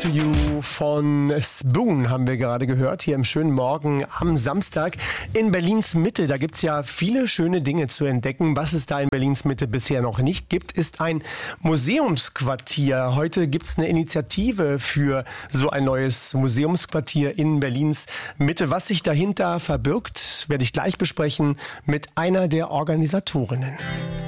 to You von Spoon haben wir gerade gehört, hier im schönen Morgen am Samstag in Berlins Mitte. Da gibt's ja viele schöne Dinge zu entdecken. Was es da in Berlins Mitte bisher noch nicht gibt, ist ein Museumsquartier. Heute gibt's eine Initiative für so ein neues Museumsquartier in Berlins Mitte. Was sich dahinter verbirgt, werde ich gleich besprechen mit einer der Organisatorinnen.